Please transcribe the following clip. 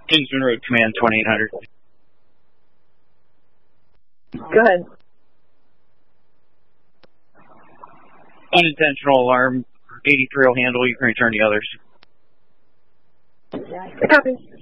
Kingsman Road Command 2800. Go ahead. Unintentional alarm. 83 will handle. You can return the others. Copy.